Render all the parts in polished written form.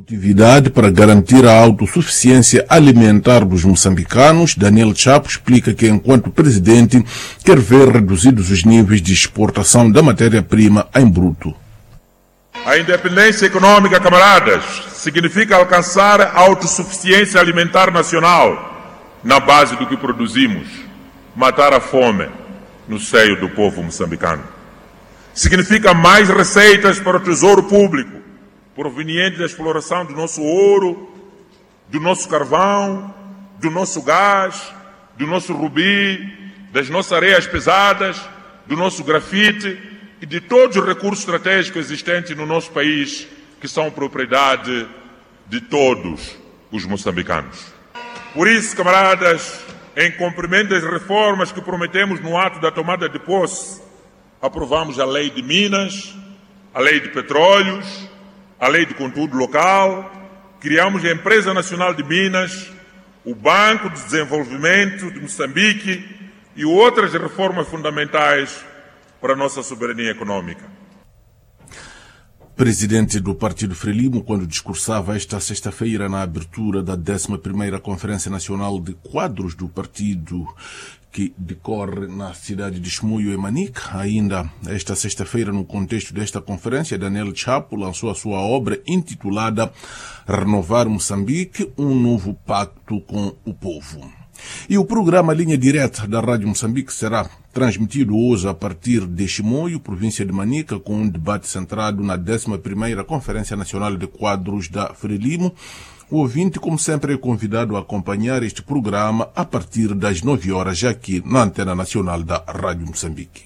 produtividade para garantir a autossuficiência alimentar dos moçambicanos. Daniel Chapo explica que, enquanto presidente, quer ver reduzidos os níveis de exportação da matéria-prima em bruto. A independência econômica, camaradas, significa alcançar a autossuficiência alimentar nacional na base do que produzimos, matar a fome no seio do povo moçambicano. Significa mais receitas para o tesouro público, proveniente da exploração do nosso ouro, do nosso carvão, do nosso gás, do nosso rubi, das nossas areias pesadas, do nosso grafite e de todos os recursos estratégicos existentes no nosso país, que são propriedade de todos os moçambicanos. Por isso, camaradas, em cumprimento das reformas que prometemos no ato da tomada de posse, aprovamos a Lei de Minas, a Lei de Petróleos, a Lei de Conteúdo Local, criamos a Empresa Nacional de Minas, o Banco de Desenvolvimento de Moçambique e outras reformas fundamentais para a nossa soberania econômica. Presidente do Partido Frelimo, quando discursava esta sexta-feira na abertura da 11ª Conferência Nacional de Quadros do Partido, que decorre na cidade de Chimoio e Manica. Ainda esta sexta-feira, no contexto desta conferência, Daniel Chapo lançou a sua obra intitulada Renovar Moçambique, um novo pacto com o povo. E o programa Linha Direta da Rádio Moçambique será transmitido hoje a partir de Chimoio, província de Manica, com um debate centrado na 11ª Conferência Nacional de Quadros da Frelimo. O ouvinte, como sempre, é convidado a acompanhar este programa a partir das 9 horas, já aqui na Antena Nacional da Rádio Moçambique.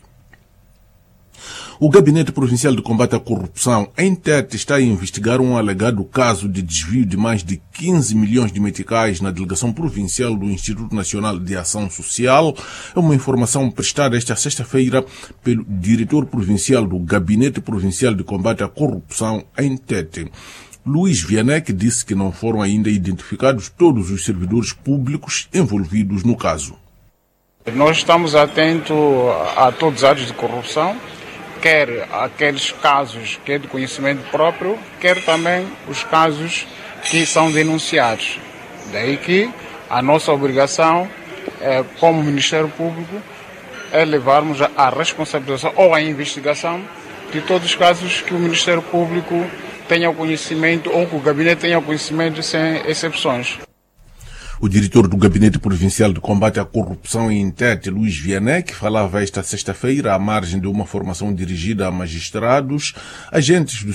O Gabinete Provincial de Combate à Corrupção, em Tete, está a investigar um alegado caso de desvio de mais de 15 milhões de meticais na delegação provincial do Instituto Nacional de Ação Social. É uma informação prestada esta sexta-feira pelo diretor provincial do Gabinete Provincial de Combate à Corrupção, em Tete. Luís Vianney disse que não foram ainda identificados todos os servidores públicos envolvidos no caso. Nós estamos atentos a todos os atos de corrupção, quer aqueles casos que é de conhecimento próprio, quer também os casos que são denunciados. Daí que a nossa obrigação, como Ministério Público, é levarmos a responsabilização ou a investigação de todos os casos que o Ministério Público tenha conhecimento ou que o Gabinete tenha conhecimento, sem exceções. O diretor do Gabinete Provincial de Combate à Corrupção em Tete, Luís Vianney, que falava esta sexta-feira à margem de uma formação dirigida a magistrados, agentes do